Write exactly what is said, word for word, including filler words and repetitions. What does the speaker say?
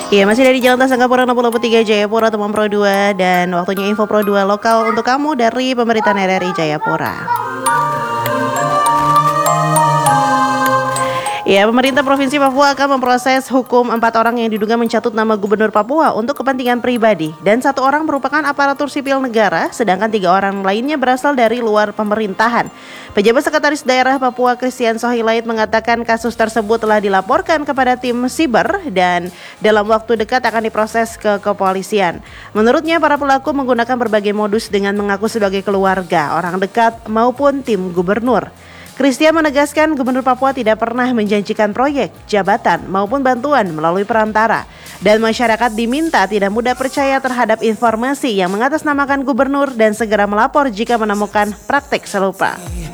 Iya, masih dari Jalan Tasangkapura enam puluh tiga Jayapura, teman Pro dua, dan waktunya info Pro dua lokal untuk kamu dari pemerintahan R R I Jayapura. Ya, pemerintah Provinsi Papua akan memproses hukum empat orang yang diduga mencatut nama Gubernur Papua untuk kepentingan pribadi, dan satu orang merupakan aparatur sipil negara, sedangkan tiga orang lainnya berasal dari luar pemerintahan. Pejabat Sekretaris Daerah Papua Christian Sohilait mengatakan kasus tersebut telah dilaporkan kepada tim siber dan dalam waktu dekat akan diproses ke kepolisian. Menurutnya, para pelaku menggunakan berbagai modus dengan mengaku sebagai keluarga, orang dekat maupun tim gubernur. Christian menegaskan Gubernur Papua tidak pernah menjanjikan proyek, jabatan maupun bantuan melalui perantara, dan masyarakat diminta tidak mudah percaya terhadap informasi yang mengatasnamakan gubernur dan segera melapor jika menemukan praktik serupa.